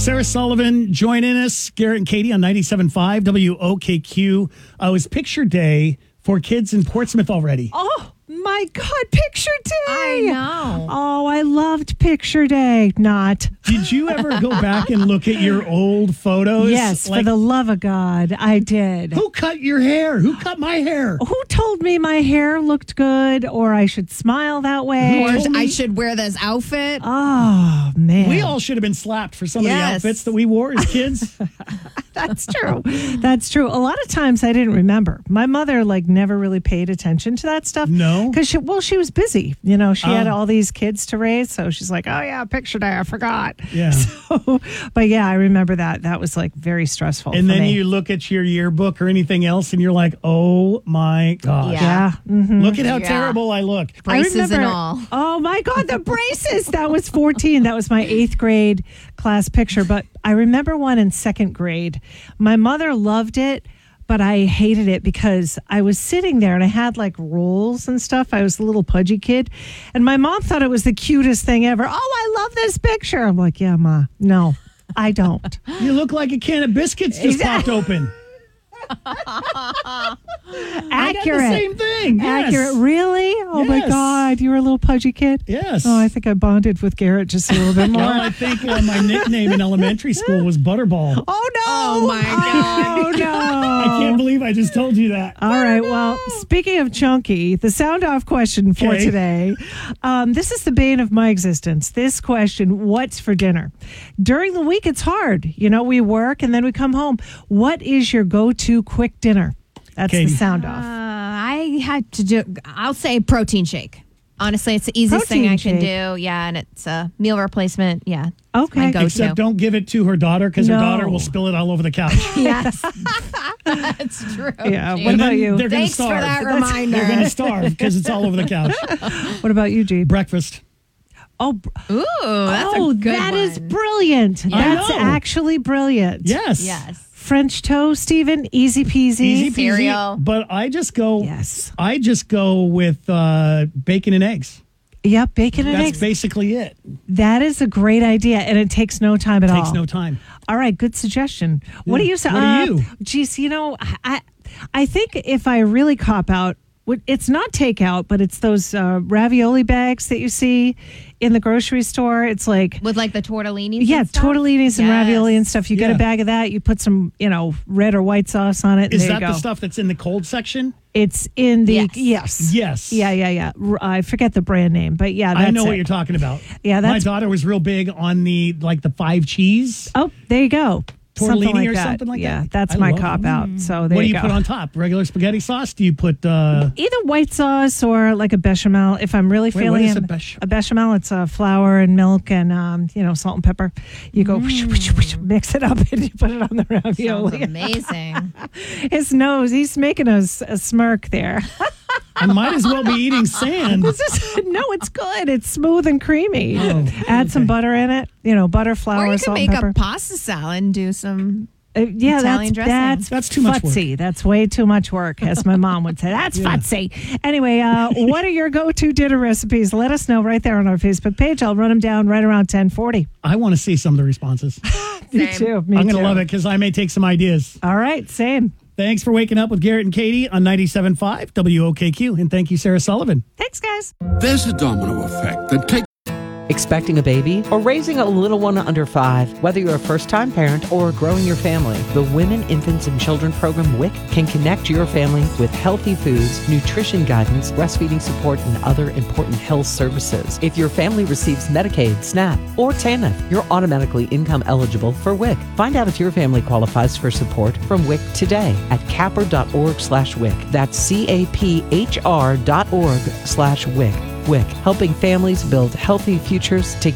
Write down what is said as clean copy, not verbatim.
Sarah Sullivan joining us. Garrett and Katie on 97.5 WOKQ. It was picture day for kids in Portsmouth already. Oh, my God, picture day. I know. Oh, I loved picture day. Not. Did you ever go back and look at your old photos? Yes, for the love of God, I did. Who cut your hair? Who cut my hair? Who told me my hair looked good or I should smile that way? Or I should wear this outfit. Oh, man. We all should have been slapped for some of the Yes. outfits that we wore as kids. That's true. That's true. A lot of times I didn't remember. My mother never really paid attention to that stuff. No? Because she was busy. You know, she had all these kids to raise. So she's like, oh yeah, picture day. I forgot. Yeah. So, but yeah, I remember that. That was very stressful. And for then me. you look at your yearbook or anything else and you're like, oh my gosh. Yeah. Mhm. Look at how Yeah. terrible I look. Braces and all. Oh my God, the braces. That was 14. That was my 8th grade class picture. But I remember one in 2nd grade. My mother loved it, but I hated it because I was sitting there and I had rolls and stuff. I was a little pudgy kid. And my mom thought it was the cutest thing ever. Oh, I love this picture. I'm like, yeah, Ma. No, I don't. You look like a can of biscuits just popped open. I got the Accurate. same thing. Yes. Accurate. Really? Oh my Yes. God. You were a little pudgy kid? Yes. Oh, I think I bonded with Garrett just a little bit more. Well, I think my nickname in elementary school was Butterball. Oh no! Oh, my God. Oh no! I can't believe I just told you that. All right. Well, speaking of chunky, the sound off question for Okay. today. This is the bane of my existence. This question: what's for dinner? During the week, it's hard. You know, we work and then we come home. What is your go-to quick dinner? That's Katie. the sound off. I had to do, I'll say protein shake. Honestly, it's the easiest thing I Protein can shake. do. Yeah, and it's a meal replacement. Yeah. Okay. My go-to. Except don't give it to her daughter because her No. daughter will spill it all over the couch. Yes. That's true. Yeah. Gee. What about you? They're going to Thanks for starve. that reminder. They're going to starve because it's all over the couch. What about you, G? Breakfast. Oh, Ooh, that's a good that one. is brilliant. I That's know. actually brilliant. Yes. Yes. French toast, even easy peasy. Easy peasy. Cereal. But I just go. Yes. I just go with bacon and eggs. Yep, bacon and That's eggs. basically it. That is a great idea, and it takes no time at all. Takes no time. All right, good suggestion. What do you say? What do you? Geez, I think if I really cop out, it's not takeout, but it's those ravioli bags that you see in the grocery store. It's like With the tortellinis. yeah, and stuff? tortellinis and Yes. ravioli and stuff. You get Yeah. a bag of that. You put some, red or white sauce on it. And Is there that you go. the stuff that's in the cold section? It's in the Yes. Yes. Yeah. I forget the brand name, but yeah, that's I know what it. you're talking about. Yeah, my that's- daughter was real big on the 5 cheese. Oh, there you go. Something Tortellini like or that. something like yeah, that? that's I my love cop it. out. So there What do you you go. put on top? Regular spaghetti sauce? Do you put Either white sauce or like a bechamel. If I'm really Wait, what feeling is it. a A bechamel, it's flour and milk and salt and pepper. You go mix it up and you put it on the Sounds ravioli. amazing. His nose, he's making us a smirk there. I might as well be eating sand. No, it's good. It's smooth and creamy. Oh, Add some butter in it. Butter, flour, Or you could salt, make and pepper. a pasta salad and do some. Yeah, Italian dressing. That's too much work. futzy. That's way too much work, as my mom would say. That's futzy. Anyway, what are your go-to dinner recipes? Let us know right there on our Facebook page. I'll run them down right around 10:40. I want to see some of the responses. Me Same. too. Me I'm going too. to love it because I may take some ideas. All right, same. Thanks for waking up with Garrett and Katie on 97.5 WOKQ. And thank you, Sarah Sullivan. Thanks, guys. There's a domino effect that takes Expecting a baby or raising a little one under 5, whether you're a first-time parent or growing your family, the Women, Infants, and Children program WIC can connect your family with healthy foods, nutrition guidance, breastfeeding support, and other important health services. If your family receives Medicaid, SNAP, or TANF, you're automatically income eligible for WIC. Find out if your family qualifies for support from WIC today at capr.org/WIC. That's CAPHR.org/WIC. WIC, helping families build healthy futures together.